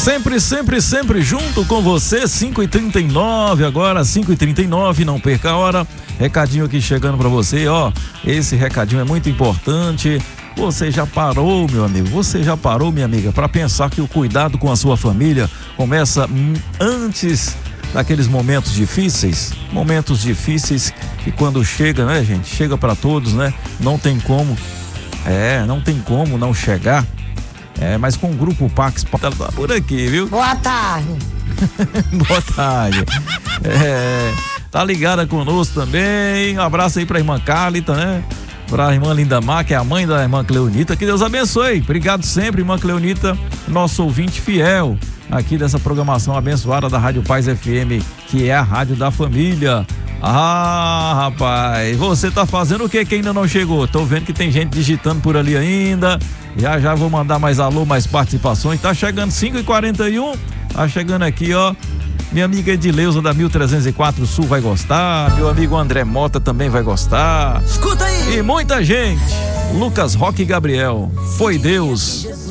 Sempre, sempre, sempre junto com você, 5h39 agora, 5h39, não perca a hora. Recadinho aqui chegando pra você, ó. Esse recadinho é muito importante. Você já parou, meu amigo? Você já parou, minha amiga, pra pensar que o cuidado com a sua família começa antes daqueles momentos difíceis? Momentos difíceis que quando chega, né, gente? Chega pra todos, né? Não tem como. Não tem como não chegar. Mas com o Grupo Pax tá por aqui, viu? Boa tarde. Boa tarde. Tá ligada conosco também. Um abraço aí pra irmã Cálita, né? Pra irmã Lindamar, que é a mãe da irmã Cleonita. Que Deus abençoe. Obrigado sempre, irmã Cleonita, nosso ouvinte fiel aqui dessa programação abençoada da Rádio Paz FM, que é a rádio da família. Ah, rapaz, você tá fazendo o que ainda não chegou? Tô vendo que tem gente digitando por ali ainda. Já vou mandar mais alô, mais participações. Tá chegando 5h41. Tá chegando aqui, ó. Minha amiga Edileuza da 1304 Sul vai gostar. Meu amigo André Mota também vai gostar. Escuta aí. E muita gente. Lucas Roque Gabriel. Foi Deus.